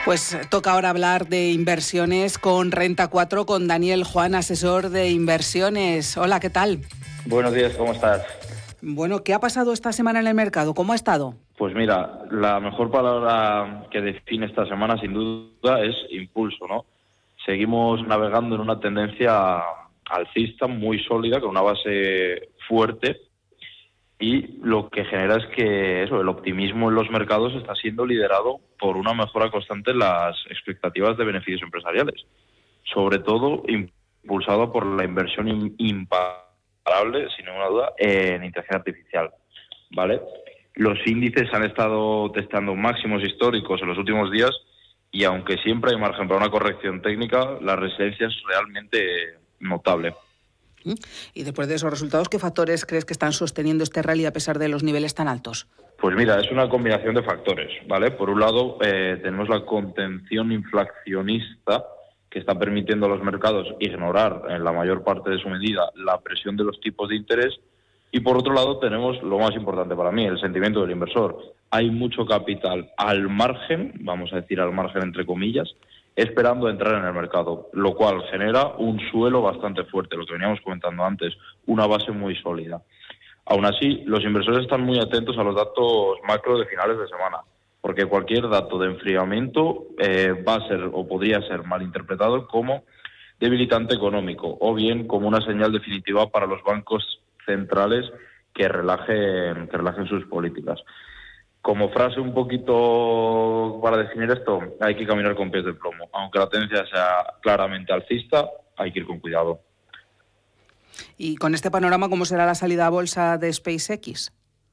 Pues toca ahora hablar de inversiones con Renta 4, con Daniel Juan, asesor de inversiones. Hola, ¿qué tal? Buenos días, ¿cómo estás? Bueno, ¿qué ha pasado esta semana en el mercado? ¿Cómo ha estado? Pues mira, la mejor palabra que define esta semana sin duda es impulso, ¿no? Seguimos navegando en una tendencia alcista muy sólida, con una base fuerte, y lo que genera es que el optimismo en los mercados está siendo liderado por una mejora constante en las expectativas de beneficios empresariales, sobre todo impulsado por la inversión imparable, sin ninguna duda, en inteligencia artificial, ¿vale? Los índices han estado testando máximos históricos en los últimos días y aunque siempre hay margen para una corrección técnica, la resiliencia es realmente notable. Y después de esos resultados, ¿qué factores crees que están sosteniendo este rally a pesar de los niveles tan altos? Pues mira, es una combinación de factores, ¿vale? Por un lado, tenemos la contención inflacionista que está permitiendo a los mercados ignorar en la mayor parte de su medida la presión de los tipos de interés. Y por otro lado tenemos lo más importante para mí, el sentimiento del inversor. Hay mucho capital al margen, vamos a decir al margen entre comillas, esperando entrar en el mercado, lo cual genera un suelo bastante fuerte, lo que veníamos comentando antes, una base muy sólida. Aún así, los inversores están muy atentos a los datos macro de finales de semana, porque cualquier dato de enfriamiento va a ser o podría ser malinterpretado como debilitante económico o bien como una señal definitiva para los bancos centrales que relajen sus políticas. Como frase un poquito para definir esto, hay que caminar con pies de plomo. Aunque la tendencia sea claramente alcista, hay que ir con cuidado. Y con este panorama, ¿cómo será la salida a bolsa de SpaceX?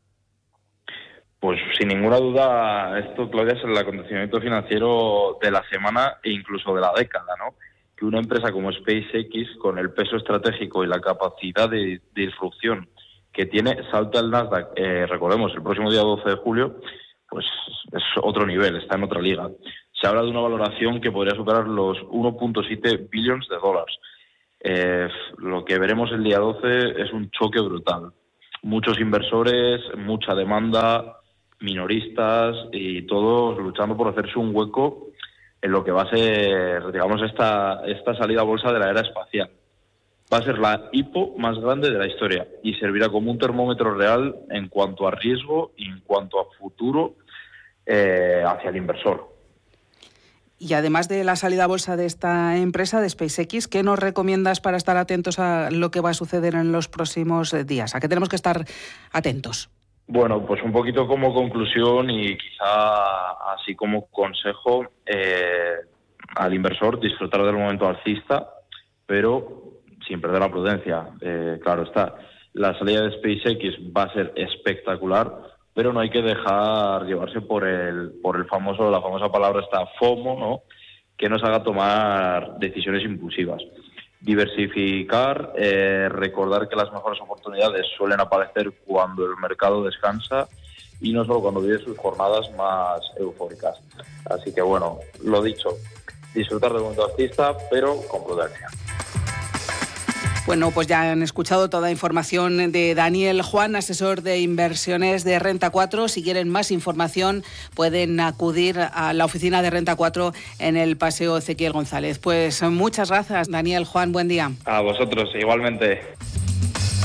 Pues sin ninguna duda, esto, Claudia, es el acontecimiento financiero de la semana e incluso de la década, ¿no? Que una empresa como SpaceX, con el peso estratégico y la capacidad de disrupción que tiene, salta al Nasdaq, recordemos, el próximo día 12 de julio, pues es otro nivel, está en otra liga. Se habla de una valoración que podría superar los 1.7 billones de dólares. Lo que veremos el día 12 es un choque brutal. Muchos inversores, mucha demanda, minoristas y todos luchando por hacerse un hueco en lo que va a ser, digamos, esta salida a bolsa de la era espacial. Va a ser la IPO más grande de la historia y servirá como un termómetro real en cuanto a riesgo y en cuanto a futuro hacia el inversor. Y además de la salida a bolsa de esta empresa, de SpaceX, ¿qué nos recomiendas para estar atentos a lo que va a suceder en los próximos días? ¿A qué tenemos que estar atentos? Bueno, pues un poquito como conclusión y quizá así como consejo al inversor, disfrutar del momento alcista, pero sin perder la prudencia. Claro está, la salida de SpaceX va a ser espectacular, pero no hay que dejar llevarse por la famosa palabra esta FOMO, ¿no? Que nos haga tomar decisiones impulsivas. Diversificar, recordar que las mejores oportunidades suelen aparecer cuando el mercado descansa y no solo cuando vive sus jornadas más eufóricas. Así que bueno, lo dicho, disfrutar del momento alcista, pero con prudencia. Bueno, pues ya han escuchado toda la información de Daniel Juan, asesor de inversiones de Renta 4. Si quieren más información, pueden acudir a la oficina de Renta 4 en el Paseo Ezequiel González. Pues muchas gracias, Daniel Juan, buen día. A vosotros, igualmente.